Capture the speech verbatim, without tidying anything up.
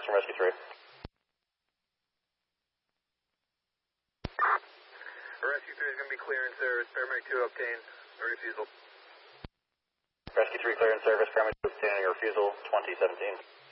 request from Rescue three. Rescue three is going to be clear in service. Paramedic two obtain a refusal. Rescue three clear in service. Paramedic two obtaining a refusal twenty seventeen.